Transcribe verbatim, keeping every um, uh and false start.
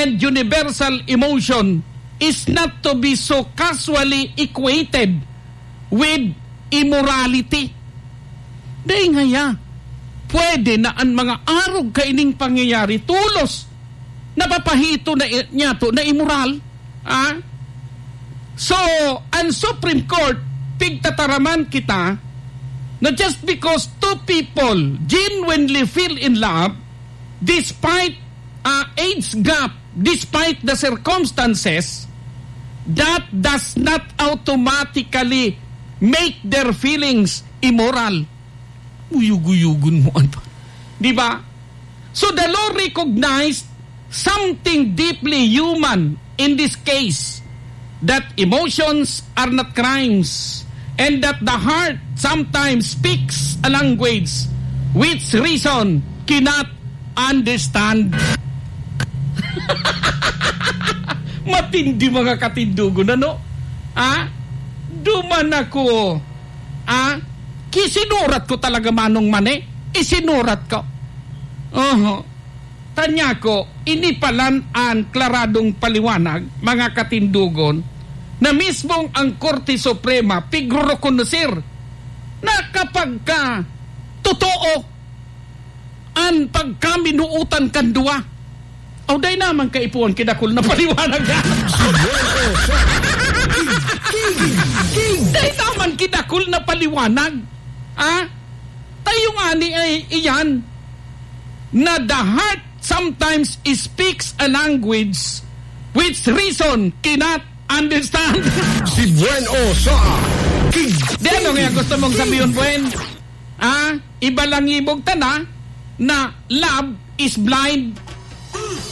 and universal emotion is not to be so casually equated with immorality. Dahil ngaya, pwede na ang mga arog kaining pangyayari tulos napapahito na niya to na immoral. Ah? So, ang Supreme Court, pigtataraman kita na just because two people genuinely feel in love, despite uh, age gap, despite the circumstances, that does not automatically make their feelings immoral. Uyug-uyugun mo ano. Di ba? So the law recognized something deeply human in this case, that emotions are not crimes, and that the heart sometimes speaks a language which reason cannot understand. Matindi mga katindugon, ano? Ah? Duman ako. Ah? Kisinurat ko talaga manong mani. Isinurat ko. Oho. Tanya ko, inipalan ang klaradong paliwanag, mga katindugon, na mismong ang Korte Suprema pigro-reconnocer na kapag ka totoo ang pagkaminuutan kandua, o day naman kaipuan kidakul na paliwanag na. Day naman kidakul na paliwanag. Ah? Tayo nga ni ay iyan na the heart sometimes speaks a language which reason cannot understand. Si Buen O sa King. Di ano nga gusto mong sabihin, Buen? Ah? Iba lang ibog tana na love is blind.